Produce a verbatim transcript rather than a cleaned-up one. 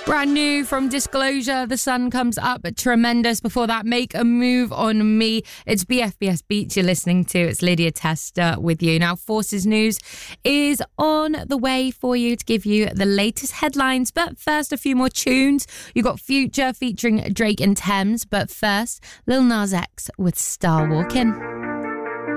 Brand new from Disclosure, The Sun Comes Up, tremendous. Before that, Make a Move on Me. It's B F B S Beats you're listening to. It's Lydia Tester with you. Now, Forces News is on the way for you to give you the latest headlines. But first, a few more tunes. You got Future featuring Drake and Thames. But first, Lil Nas X with Star Walking.